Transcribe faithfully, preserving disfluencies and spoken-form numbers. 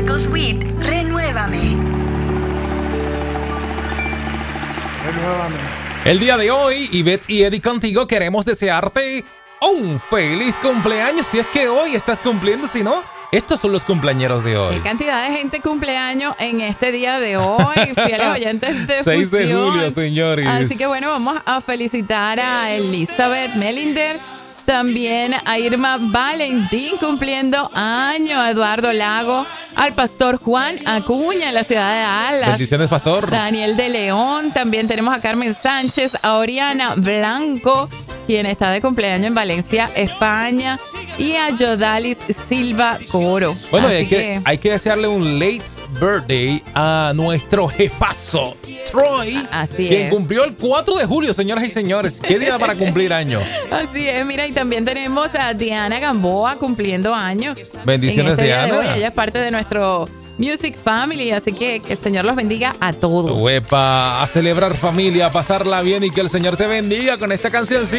Marcos Witt, Renuévame. Renuévame. El día de hoy, Ivette y Eddie contigo queremos desearte un feliz cumpleaños. Si es que hoy estás cumpliendo, si no, estos son los cumpleañeros de hoy. Qué cantidad de gente cumpleaños en este día de hoy, fieles oyentes de seis de Fusión. julio, señores. Así que bueno, vamos a felicitar a Elizabeth Melinder, también a Irma Valentín cumpliendo año, a Eduardo Lago, al pastor Juan Acuña en la ciudad de Dallas. Bendiciones, pastor. Daniel de León, también tenemos a Carmen Sánchez, a Oriana Blanco, quien está de cumpleaños en Valencia, España, y a Yodalis Silva Coro. Bueno, Así hay que, hay que desearle un late birthday a nuestro jefazo, Troy, Así quien es. cumplió el cuatro de julio, señoras y señores. ¿Qué día para cumplir año? Así es, mira, y también tenemos a Diana Gamboa cumpliendo años. Bendiciones, en este día de Diana. hoy. Ella es parte de nuestro Music Family, así que que el Señor los bendiga a todos. Uepa, a celebrar familia, a pasarla bien y que el Señor te bendiga con esta canción.